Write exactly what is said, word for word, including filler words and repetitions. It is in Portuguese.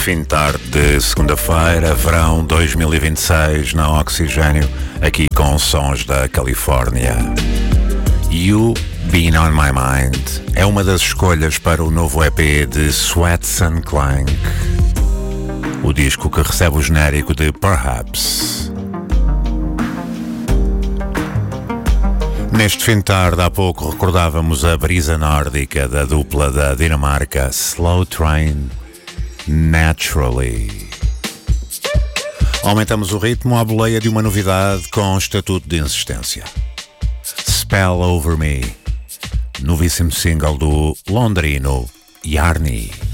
Fim de tarde de segunda-feira, verão dois mil e vinte e seis na Oxigênio, aqui com sons da Califórnia. You Been On My Mind é uma das escolhas para o novo E P de Sweats and Clank, o disco que recebe o genérico de Perhaps. Neste fim de tarde, há pouco, recordávamos a brisa nórdica da dupla da Dinamarca Slow Train Naturally. Aumentamos o ritmo à boleia de uma novidade com estatuto de insistência. Spell Over Me, novíssimo single do londrino Yarny.